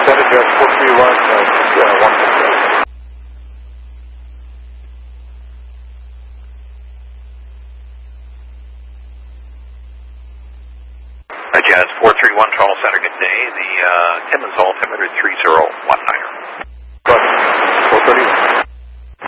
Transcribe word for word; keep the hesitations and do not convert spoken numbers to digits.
Center, Jazz four three one, uh, one percent. Jazz four three one, Toronto Center, good day. The uh, Timmins altimeter three zero one niner.